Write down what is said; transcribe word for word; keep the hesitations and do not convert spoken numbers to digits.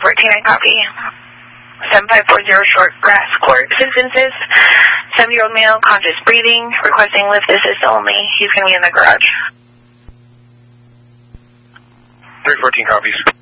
fourteen, I copy. seven five four zero Short Grass Court, Citizens. seven-year-old male, conscious breathing, requesting lift assist only. He's going to be in the garage. three fourteen copies.